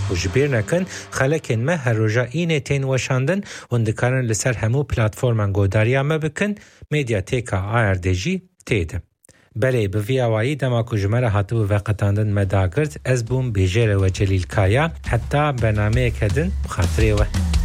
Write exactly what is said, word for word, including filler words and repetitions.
و جبیر نکن خلکن ما هر روژا اینه تین وشاندن و اندکارن لسر همو پلاتفورمان گوداریا ما بکن میدیا تیکا آر دی جی تیده. بله به ویاوایی دما کجمره هاتو و قطاندن مداگرد از بوم بیجره و جلیل کایا حتی برنامه کدن بخاطره و